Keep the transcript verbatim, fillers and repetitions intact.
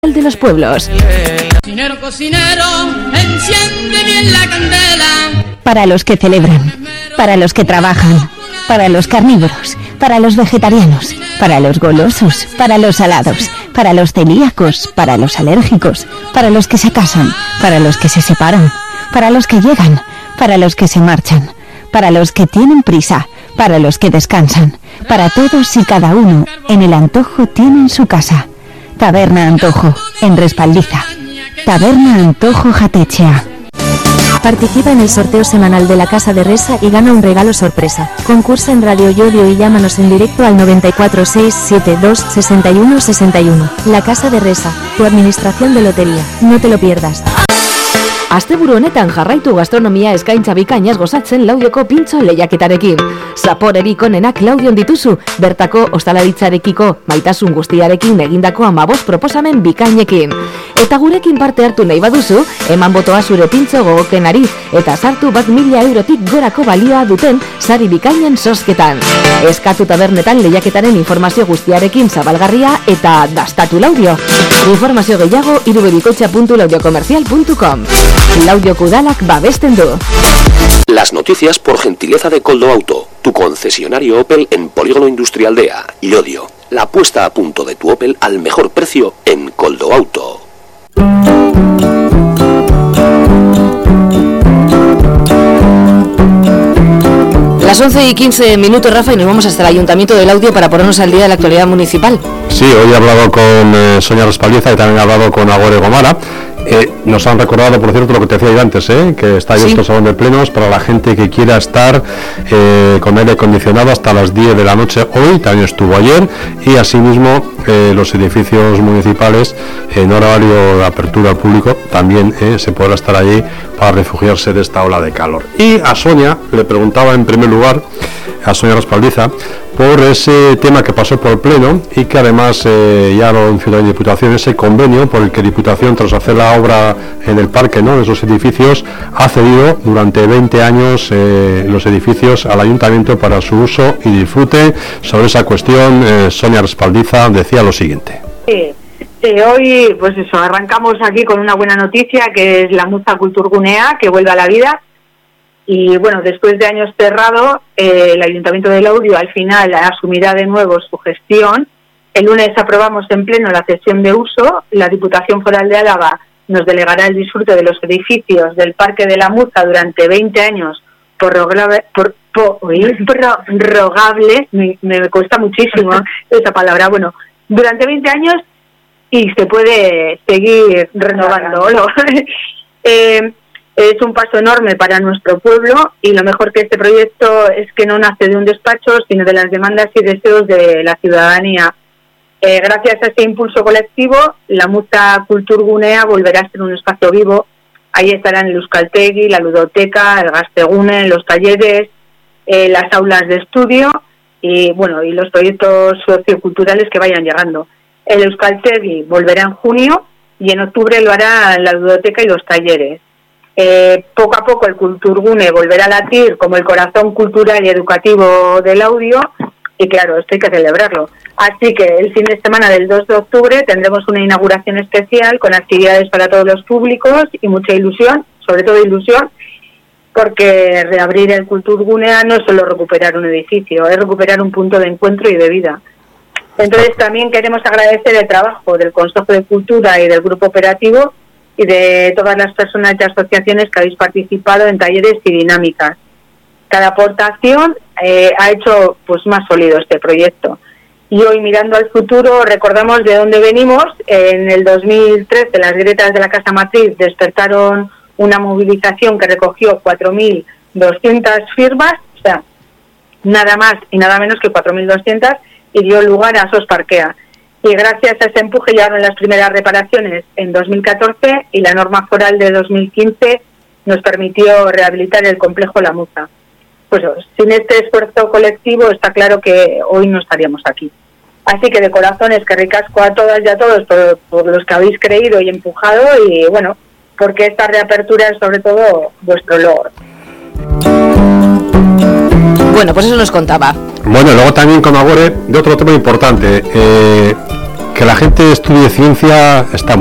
de los pueblos. Cocinero, cocinero, enciende bien la candela. Para los que celebran, para los que trabajan, para los carnívoros, para los vegetarianos, para los golosos, para los salados, para los celíacos, para los alérgicos, para los que se casan, para los que se separan, para los que llegan, para los que se marchan, para los que tienen prisa, para los que descansan, para todos y cada uno, en el Antojo tienen su casa. Taberna Antojo, en Respaldiza. Taberna Antojo Jatechea. Participa en el sorteo semanal de la Casa de Resa y gana un regalo sorpresa. Concursa en Radio Yodio y llámanos en directo al noventa y cuatro, seiscientos setenta y dos, sesenta y uno sesenta y uno. La Casa de Resa, tu administración de lotería. No te lo pierdas. Asteburu honetan jarraitu gastronomia eskaintza bikainaz gozatzen Laudioko pintxo lehiaketarekin. Zaporerik onenak Laudion dituzu, bertako ostalaritzarekiko maitasun guztiarekin egindako hamabost proposamen bikainekin. Eta gurekin parte hartu nahi baduzu, eman botoa zure pintxo gogokenari, eta sartu bat mila eurotik gorako balioa duten sari bikainen sosketan. Eskatu tabernetan lehiaketaren informazio guztiarekin zabalgarria eta dastatu Laudio. Informazio gehiago irubebikoitza puntu laudiokomercial puntu com. Laudioko udalak babesten du. Las noticias por gentileza de Koldo Auto, tu concesionario Opel en Polígono Industrial de A, Llodio. La puesta a punto de tu Opel al mejor precio en Koldo Auto. Las once y quince minutos, Rafa, y nos vamos hasta el Ayuntamiento de Laudio para ponernos al día de la actualidad municipal. Sí, hoy he hablado con eh, Sonia Respaldiza y también he hablado con Agore Gomara. Eh, nos han recordado, por cierto, lo que te decía yo antes, eh, que está abierto el salón de plenos para la gente que quiera estar eh, con aire acondicionado hasta las diez de la noche hoy, también estuvo ayer, y asimismo eh, los edificios municipales en horario de apertura al público también eh, se podrá estar allí para refugiarse de esta ola de calor. Y a Sonia le preguntaba en primer lugar, a Sonia Respaldiza, por ese tema que pasó por el Pleno y que además eh, ya lo anunció la Diputación, ese convenio por el que Diputación, tras hacer la obra en el parque, ¿no?, de esos edificios, ha cedido durante veinte años eh, los edificios al Ayuntamiento para su uso y disfrute. Sobre esa cuestión, eh, Sonia Respaldiza decía lo siguiente. Sí, sí, hoy pues eso, arrancamos aquí con una buena noticia, que es la Muza Kulturgunea, que vuelve a la vida. Y bueno, después de años cerrado, eh, el Ayuntamiento de Laudio al final asumirá de nuevo su gestión. El lunes aprobamos en pleno la cesión de uso. La Diputación Foral de Álava nos delegará el disfrute de los edificios del Parque de la Muza durante veinte años, prorrogable, por, por, prorrogable, me, me cuesta muchísimo esa palabra, bueno, durante veinte años, y se puede seguir renovándolo. eh, Es un paso enorme para nuestro pueblo, y lo mejor que este proyecto es que no nace de un despacho, sino de las demandas y deseos de la ciudadanía. Eh, gracias a ese impulso colectivo, la Muza Kulturgunea volverá a ser un espacio vivo. Ahí estarán el Euskaltegi, la ludoteca, el Gaztegune, los talleres, eh, las aulas de estudio y bueno y los proyectos socioculturales que vayan llegando. El Euskaltegi volverá en junio y en octubre lo hará la ludoteca y los talleres. Eh, poco a poco el Kulturgune volverá a latir como el corazón cultural y educativo del Laudio, y claro, esto hay que celebrarlo. Así que el fin de semana del dos de octubre tendremos una inauguración especial con actividades para todos los públicos y mucha ilusión, sobre todo ilusión, porque reabrir el Kulturgunea no es solo recuperar un edificio, es recuperar un punto de encuentro y de vida. Entonces también queremos agradecer el trabajo del Consejo de Cultura y del Grupo Operativo y de todas las personas y asociaciones que habéis participado en talleres y dinámicas. Cada aportación eh, ha hecho pues más sólido este proyecto. Y hoy, mirando al futuro, recordamos de dónde venimos. En el dos mil trece, las grietas de la Casa Matriz despertaron una movilización que recogió cuatro mil doscientas firmas, o sea, nada más y nada menos que cuatro mil doscientas, y dio lugar a SOS Parquea. Y gracias a ese empuje llegaron las primeras reparaciones en dos mil catorce, y la norma foral de dos mil quince nos permitió rehabilitar el complejo La Muza. Pues sin este esfuerzo colectivo está claro que hoy no estaríamos aquí. Así que de corazón es que ricasco a todas y a todos por, por los que habéis creído y empujado, y bueno, porque esta reapertura es sobre todo vuestro logro. Bueno, pues eso nos contaba. Bueno, luego también con Agore de otro tema importante, eh, que la gente estudie ciencia está